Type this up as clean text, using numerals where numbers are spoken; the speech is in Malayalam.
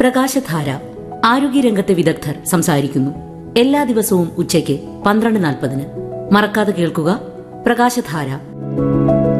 പ്രകാശധാര. ആരോഗ്യരംഗത്തെ വിദഗ്ധർ സംസാരിക്കുന്നു. എല്ലാ ദിവസവും ഉച്ചയ്ക്ക് 12:40. മറക്കാതെ കേൾക്കുക പ്രകാശധാര.